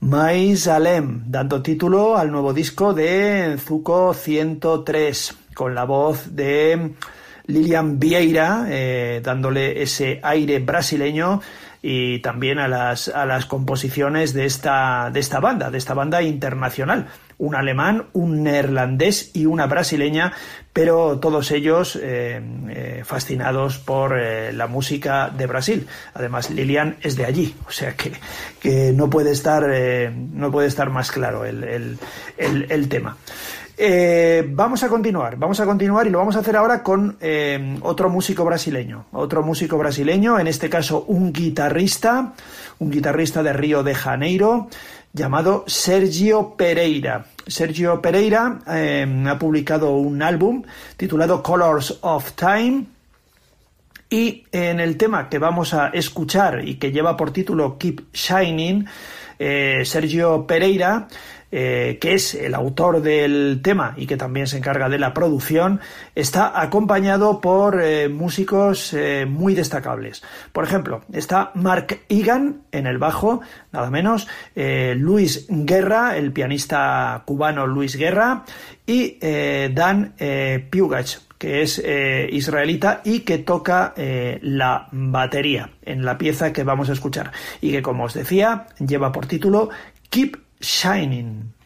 Maisalem, dando título al nuevo disco de Zuko 103, con la voz de Lilian Vieira, dándole ese aire brasileño, y también a las composiciones de esta banda internacional, un alemán, un neerlandés y una brasileña, pero todos ellos fascinados por la música de Brasil. Además, Lilian es de allí, o sea que no puede estar más claro el tema. Vamos a continuar y lo vamos a hacer ahora con otro músico brasileño, en este caso un guitarrista de Río de Janeiro, llamado Sergio Pereira. Sergio Pereira ha publicado un álbum titulado Colors of Time, y en el tema que vamos a escuchar y que lleva por título Keep Shining, Sergio Pereira, que es el autor del tema y que también se encarga de la producción, está acompañado por músicos muy destacables. Por ejemplo, está Mark Egan en el bajo, nada menos, Luis Guerra, el pianista cubano Luis Guerra, y Dan Piugach, que es israelita y que toca la batería en la pieza que vamos a escuchar y que, como os decía, lleva por título Keep Shining.